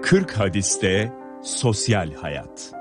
40 hadiste sosyal hayat.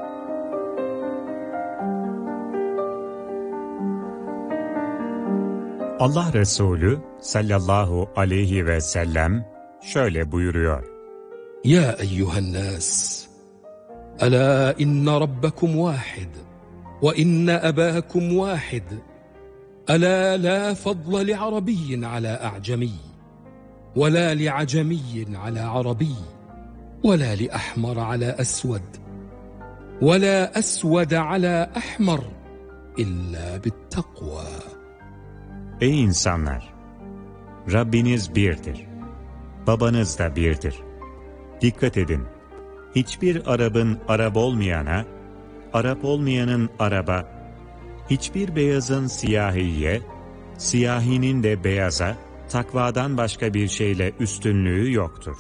Allah Resulü sallallahu aleyhi ve sellem şöyle buyuruyor. Ya eyyühennâs, alâ inne rabbekum vâhid, ve inne ebâkum vâhid, alâ la fadla li'arabiyyin alâ a'cemiyy, ve lâ li'acemiyyin alâ arabiyy, ve lâ li'ahmar alâ esved, ve lâ esved alâ ahmar, illâ bittakvâ. Ey insanlar! Rabbiniz birdir. Babanız da birdir. Dikkat edin. Hiçbir Arap'ın Arap olmayana, Arap olmayanın Arap'a, hiçbir beyazın siyahiye, siyahinin de beyaza, takvadan başka bir şeyle üstünlüğü yoktur.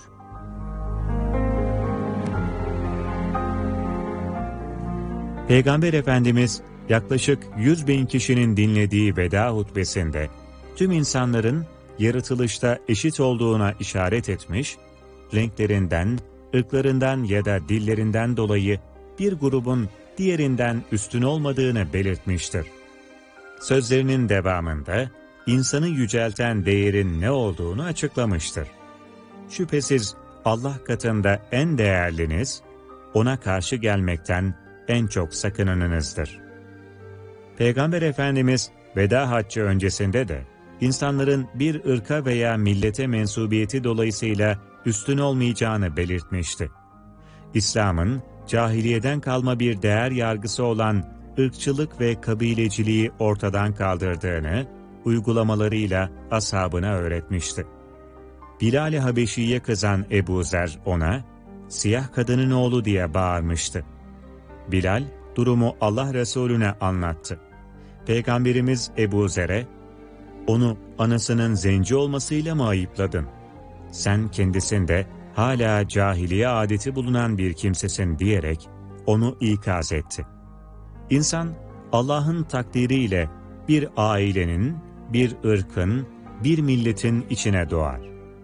Peygamber Efendimiz yaklaşık 100.000 kişinin dinlediği veda hutbesinde tüm insanların yaratılışta eşit olduğuna işaret etmiş, renklerinden, ırklarından ya da dillerinden dolayı bir grubun diğerinden üstün olmadığını belirtmiştir. Sözlerinin devamında insanı yücelten değerin ne olduğunu açıklamıştır. Şüphesiz Allah katında en değerliniz, ona karşı gelmekten en çok sakınanınızdır. Peygamber Efendimiz veda haccı öncesinde de insanların bir ırka veya millete mensubiyeti dolayısıyla üstün olmayacağını belirtmişti. İslam'ın cahiliyeden kalma bir değer yargısı olan ırkçılık ve kabileciliği ortadan kaldırdığını uygulamalarıyla ashabına öğretmişti. Bilal-i Habeşi'ye kızan Ebu Zer ona, "Siyah kadının oğlu" diye bağırmıştı. Bilal, durumu Allah Resulüne anlattı. Peygamberimiz Ebu Zer'e, "Onu anasının zenci olmasıyla mı ayıpladın? Sen kendisinde hala cahiliye adeti bulunan bir kimsesin" diyerek onu ikaz etti. İnsan, Allah'ın takdiriyle bir ailenin, bir ırkın, bir milletin içine doğar.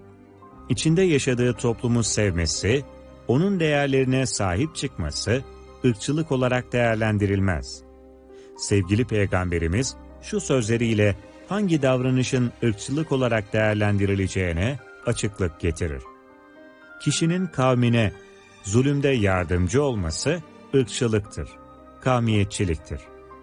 İçinde yaşadığı toplumu sevmesi, onun değerlerine sahip çıkması, ırkçılık olarak değerlendirilmez. Sevgili Peygamberimiz şu sözleriyle hangi davranışın ırkçılık olarak değerlendirileceğine açıklık getirir. Kişinin kavmine zulümde yardımcı olması ırkçılıktır, kavmiyetçiliktir.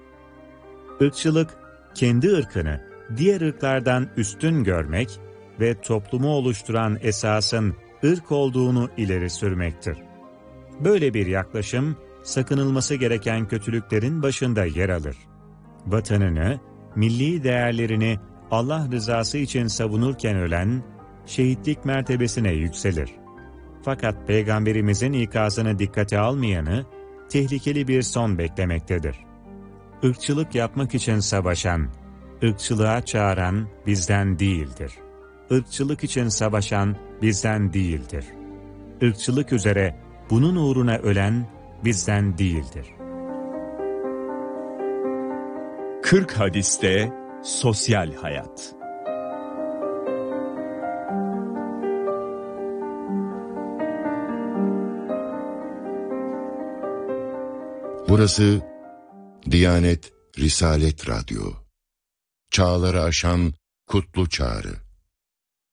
Irkçılık, kendi ırkını diğer ırklardan üstün görmek ve toplumu oluşturan esasın ırk olduğunu ileri sürmektir. Böyle bir yaklaşım, sakınılması gereken kötülüklerin başında yer alır. Vatanını, milli değerlerini Allah rızası için savunurken ölen, şehitlik mertebesine yükselir. Fakat Peygamberimizin ikazını dikkate almayanı, tehlikeli bir son beklemektedir. Irkçılık yapmak için savaşan, ırkçılığa çağıran bizden değildir. Irkçılık için savaşan bizden değildir. Irkçılık üzere bunun uğruna ölen bizden değildir. 40 hadiste sosyal hayat. Burası Diyanet Risalet Radyo. Çağları aşan kutlu çağrı.